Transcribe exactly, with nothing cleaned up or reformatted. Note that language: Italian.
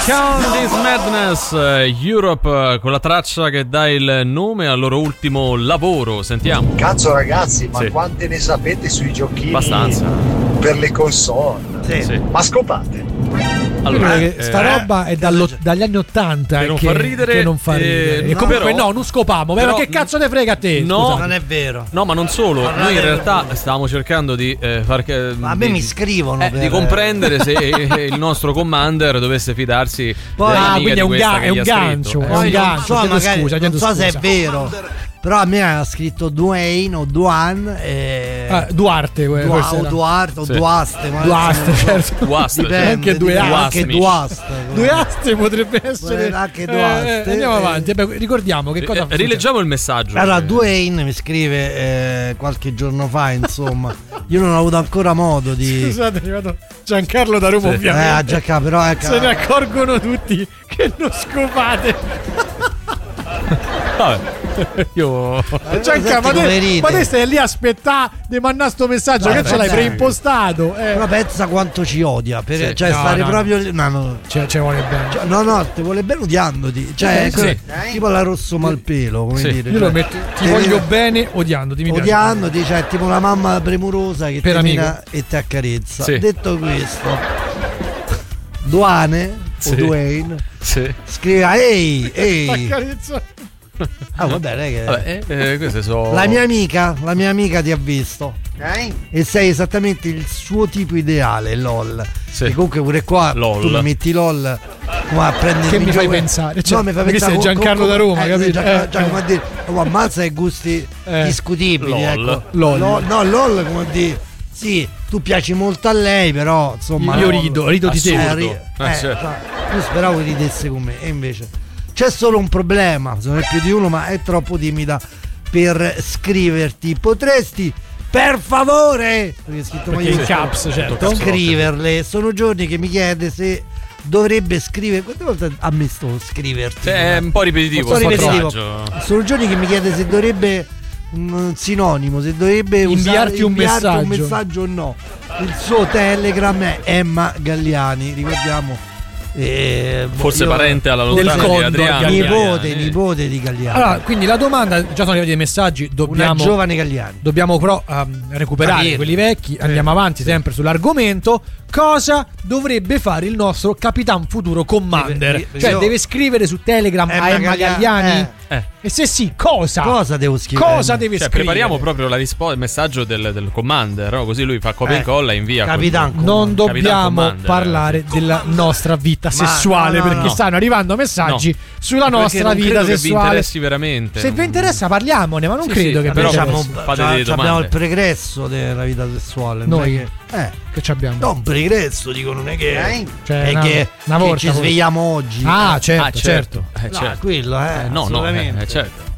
Candice Madness, Europe, con la traccia che dà il nome al loro ultimo lavoro. Sentiamo. Cazzo ragazzi, ma sì. quante ne sapete sui giochini? Abbastanza. Per le console? Sì. Sì. Ma scopate. Allora, che eh, sta roba è dallo, dagli anni ottanta che non che, fa ridere, che non fa eh, ridere. E no, comunque però- no, non scopamo. Però, però- che cazzo te frega a te? No. Scusate. Non è vero. No, ma non solo. Noi in realtà stavamo cercando di eh, far che- Ma a me di- mi scrivono eh, per- di comprendere se eh, il nostro commander dovesse fidarsi. Poi- dell'amica Ah, quindi di è un, questa ga- che è gli un ha gancio. scritto. È Eh, un Poi non gancio. so, chiedo magari, scusa, non chiedo so se è scusa. vero, però a me ha scritto Dwayne o Duane e... Ah, Duarte, que- Dua- forse o era. Duarte o Sì. Duaste, ma Duaste, adesso non so. certo. Duaste, Dipende, Anche due dipende, A. anche Duasmici. Duaste. Due aste potrebbe essere. Potrebbe anche Duaste. Eh, andiamo Eh. avanti. Beh, ricordiamo che cosa Eh, rileggiamo il messaggio. Allora, Eh, Dwayne mi scrive eh, qualche giorno fa, insomma, io non ho avuto ancora modo di... Scusate, è arrivato Giancarlo da Roma, Eh, a ovviamente. Giacca, però ecco, Se ne accorgono tutti che non scopate. Vabbè, io Giancarlo, ma, te- poverite. ma te stai lì a aspettare di mandare sto messaggio No, che ce l'hai pensa- preimpostato. Eh. però pensa quanto ci odia, per, Sì. cioè No, stare no, proprio lì- no, no. Cioè, ci vuole bene. Cioè, no, no, ti vuole bene odiandoti, cioè Eh, quello- sì. tipo la rosso malpelo, come Sì. dire. Io cioè, lo metto, ti te- voglio bene odiandoti. Mi piace. odiandoti, cioè tipo la mamma premurosa che Per ti amico. mena e ti accarezza. Sì. Detto questo, Duane Sì. o Dwayne sì. scrive ehi, ehi. Accarezza. Ah, vabbè, non è che... Vabbè, eh, eh, queste sono La mia amica, la mia amica ti ha visto e sei esattamente il suo tipo ideale, lol. Sì. E comunque pure qua Lol. tu mi metti lol come a prendermi Che mi fai gioco- pensare? Cioè, no, mi fai perché pensare sei co- Giancarlo co- da Roma, eh, capito? Giancarlo, Eh, cioè, eh. come a dire, oh, ammazza i gusti Eh. discutibili, Lol. ecco. Lol. Lol, no, lol come a dire, sì, tu piaci molto a lei, però insomma Io lol. rido, rido di te. Assurdo. Eh, ri- Eh, eh, certo. no, io speravo che ridesse con me e invece c'è solo un problema, sono più di uno, ma è troppo timida per scriverti. Potresti per favore, perché è scritto Perché in maiuscolo, caps, certo. Caps. scriverle. Sono giorni che mi chiede se dovrebbe scrivere. Quante volte ha messo scriverti? Cioè, è un po' ripetitivo. Un po' questo ripetitivo. messaggio. Sono giorni che mi chiede se dovrebbe un sinonimo, se dovrebbe Inviarti usare, un inviarti messaggio. un messaggio o no. Il suo Telegram è Emma Galliani, ricordiamo. Eh, Forse io- parente alla Del lontana di Condor, Adriano. nipote, Galliani. nipote di Galliani. Allora, quindi la domanda, già sono arrivati dei messaggi, Una dobbiamo, giovane Galliani. dobbiamo però ehm, recuperare Capire. quelli vecchi, andiamo avanti sempre sull'argomento. Cosa dovrebbe fare il nostro Capitan Futuro Commander? Sì, per- Cioè, io- deve scrivere su Telegram a Emma Emma Gallia- Galliani? eh. Eh. E se sì, cosa? Cosa devo scrivere? Cosa deve Cioè, scrivere? prepariamo proprio la risposta, il messaggio del, del commander, no? Così lui fa copia e Eh. incolla e invia. Capitan Col- Non Capitan dobbiamo Commander, parlare della nostra vita Ma- sessuale, no, no, perché no. stanno arrivando messaggi sulla Perché nostra non vita credo che vi sessuale. interessi veramente. Se vi interessa parliamone, ma non Sì, credo sì, che però vi Però interessi. fate delle abbiamo domande. il pregresso della vita sessuale. non Noi? è che- eh, Che ci abbiamo? no, un pregresso, dico, non è che, Cioè, è una- che, una che volta ci forse. svegliamo oggi. Ah, certo, Ah, certo. certo. Eh, No, certo. quello, eh, Eh, no, no, assolutamente. eh, certo.